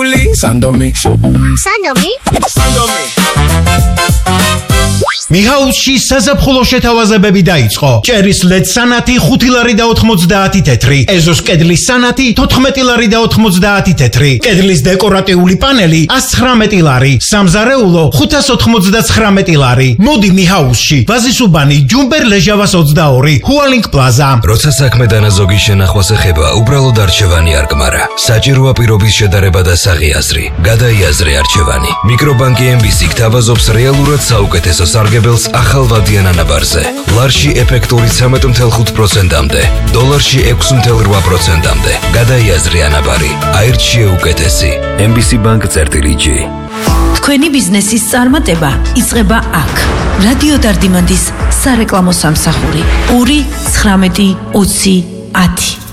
გული სანდომი მიხაილში საზაფხულო შეთავაზებები დაიწყო. ჭერის LED სანათი 5 ლარი და 90 თეთრი, ეზოს კედლის სანათი 14 ლარი და 90 თეთრი, კედლის დეკორატიული პანელი 119 ლარი, სამზარეულო 599 ლარი. მოდი მიხაილში, ვაზისუბანი, ჯუმბერ ლეჟავას 22, ჰუალინგ პლაზა. როცა საქმე დანაზოგის შენახვას ეხება, უბრალოდ არჩევანი არ გმარა. საჭიროა პირობის შედარება და საღი აზრი. გადაიაზრე არჩევანი. მიკრობანკი MBC გთავაზობს რეალურად საუკეთესო სარგებელს ახალ ვადიან ანაბარზე. ლარში ეფექტური 13.5%-მდე, დოლარში 6.8%-მდე. გადაიაზრე ანაბარი. აირჩიე უკეთესი. MBC Bank-G. თქვენი ბიზნესის წარმატება იწყება აქ. რადიო დარდიმანდის სარეკლამო სამსახური 2 19 20 10